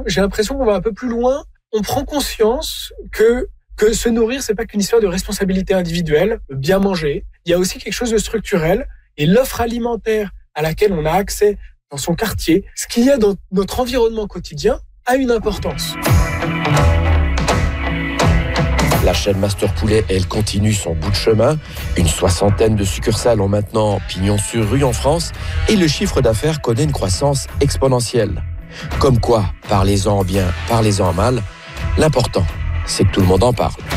j'ai l'impression qu'on va un peu plus loin. On prend conscience que se nourrir, c'est pas qu'une histoire de responsabilité individuelle, bien manger. Il y a aussi quelque chose de structurel. Et l'offre alimentaire à laquelle on a accès dans son quartier, ce qu'il y a dans notre environnement quotidien, a une importance. La chaîne Master Poulet, elle continue son bout de chemin. Une 60aine de succursales ont maintenant pignon sur rue en France et le chiffre d'affaires connaît une croissance exponentielle. Comme quoi, parlez-en en bien, parlez-en en mal, l'important, c'est que tout le monde en parle.